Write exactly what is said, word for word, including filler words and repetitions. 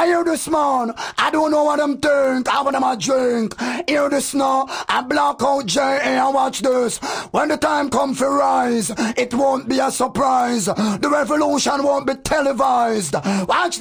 I hear this man. I don't know what I'm think. I want them a drink. Hear this now. I block out J A and watch this. When the time come for rise, it won't be a surprise. The revolution won't be televised. Watch